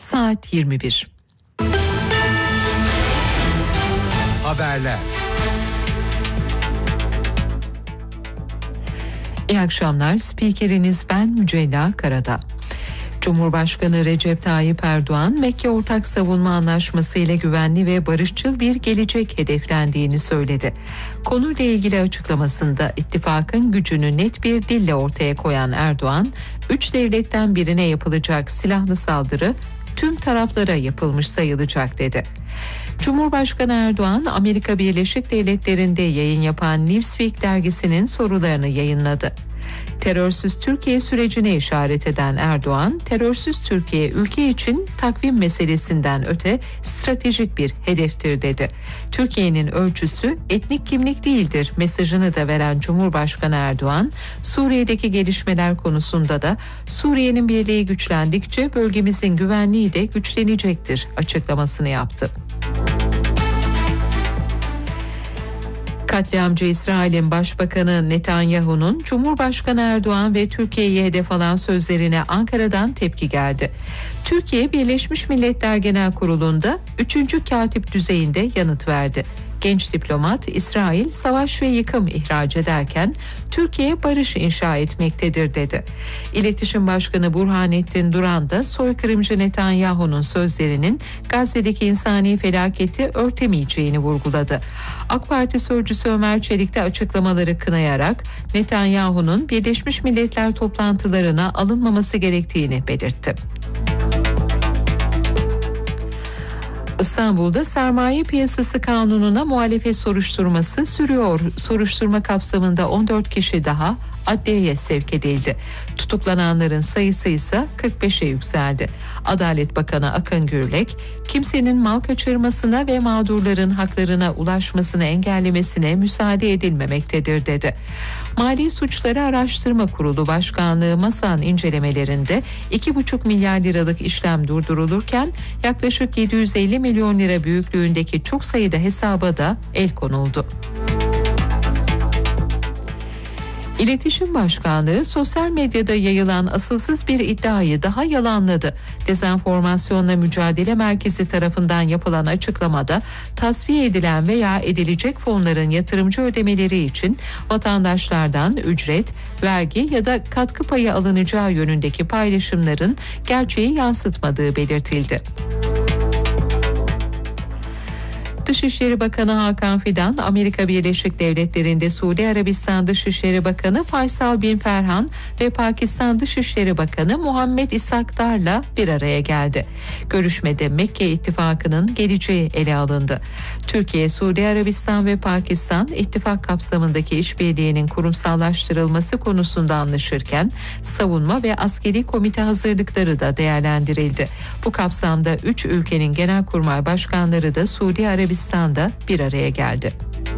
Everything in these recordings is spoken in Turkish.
Saat 21. Haberler. İyi akşamlar. Spikeriniz ben Mücella Karadağ. Cumhurbaşkanı Recep Tayyip Erdoğan, Mekke Ortak Savunma Anlaşması ile güvenli ve barışçıl bir gelecek hedeflendiğini söyledi. Konuyla ilgili açıklamasında ittifakın gücünü net bir dille ortaya koyan Erdoğan, 3 devletten birine yapılacak silahlı saldırı tüm taraflara yapılmış sayılacak dedi. Cumhurbaşkanı Erdoğan, Amerika Birleşik Devletleri'nde yayın yapan Newsweek dergisinin sorularını yayınladı. Terörsüz Türkiye sürecine işaret eden Erdoğan, terörsüz Türkiye ülke için takvim meselesinden öte stratejik bir hedeftir dedi. Türkiye'nin ölçüsü etnik kimlik değildir mesajını da veren Cumhurbaşkanı Erdoğan, Suriye'deki gelişmeler konusunda da Suriye'nin birliği güçlendikçe bölgemizin güvenliği de güçlenecektir açıklamasını yaptı. Katliamcı İsrail'in Başbakanı Netanyahu'nun Cumhurbaşkanı Erdoğan ve Türkiye'yi hedef alan sözlerine Ankara'dan tepki geldi. Türkiye Birleşmiş Milletler Genel Kurulu'nda 3. katip düzeyinde yanıt verdi. Genç diplomat, İsrail savaş ve yıkım ihraç ederken Türkiye barış inşa etmektedir dedi. İletişim Başkanı Burhanettin Duran da soykırımcı Netanyahu'nun sözlerinin Gazze'deki insani felaketi örtemeyeceğini vurguladı. AK Parti sözcüsü Ömer Çelik de açıklamaları kınayarak Netanyahu'nun Birleşmiş Milletler toplantılarına alınmaması gerektiğini belirtti. İstanbul'da sermaye piyasası kanununa muhalefet soruşturması sürüyor. Soruşturma kapsamında 14 kişi daha adliyeye sevk edildi. Tutuklananların sayısı ise 45'e yükseldi. Adalet Bakanı Akın Gürlek, kimsenin mal kaçırmasına ve mağdurların haklarına ulaşmasını engellemesine müsaade edilmemektedir dedi. Mali Suçları Araştırma Kurulu Başkanlığı MASAN incelemelerinde 2,5 milyar liralık işlem durdurulurken yaklaşık 750 milyon lira büyüklüğündeki çok sayıda hesaba da el konuldu. İletişim Başkanlığı sosyal medyada yayılan asılsız bir iddiayı daha yalanladı. Dezenformasyonla Mücadele Merkezi tarafından yapılan açıklamada tasfiye edilen veya edilecek fonların yatırımcı ödemeleri için vatandaşlardan ücret, vergi ya da katkı payı alınacağı yönündeki paylaşımların gerçeği yansıtmadığı belirtildi. Dışişleri Bakanı Hakan Fidan, Amerika Birleşik Devletleri'nde Suudi Arabistan Dışişleri Bakanı Faysal bin Ferhan ve Pakistan Dışişleri Bakanı Muhammed İshakdar'la bir araya geldi. Görüşmede Mekke İttifakı'nın geleceği ele alındı. Türkiye, Suudi Arabistan ve Pakistan ittifak kapsamındaki işbirliğinin kurumsallaştırılması konusunda anlaşırken savunma ve askeri komite hazırlıkları da değerlendirildi. Bu kapsamda 3 ülkenin genelkurmay başkanları da Suudi Arabistan'da bir araya geldi.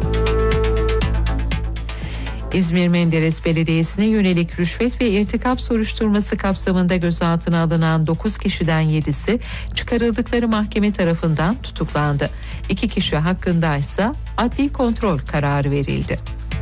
İzmir Menderes Belediyesi'ne yönelik rüşvet ve irtikap soruşturması kapsamında gözaltına alınan 9 kişiden 7'si çıkarıldıkları mahkeme tarafından tutuklandı. 2 kişi hakkında ise adli kontrol kararı verildi.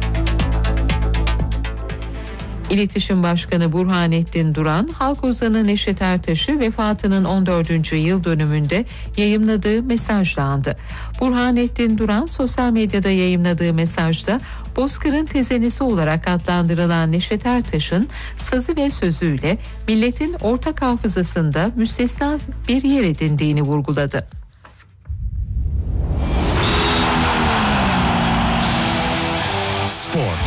İletişim Başkanı Burhanettin Duran, halk ozanı Neşet Ertaş'ı vefatının 14. yıl dönümünde yayımladığı mesajla andı. Burhanettin Duran sosyal medyada yayımladığı mesajda Bozkır'ın tezenesi olarak adlandırılan Neşet Ertaş'ın sazı ve sözüyle milletin ortak hafızasında müstesna bir yer edindiğini vurguladı. Spor.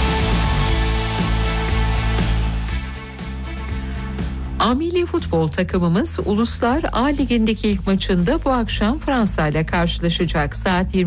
Milli futbol takımımız Uluslar A Ligi'ndeki ilk maçında bu akşam Fransa ile karşılaşacak. Saat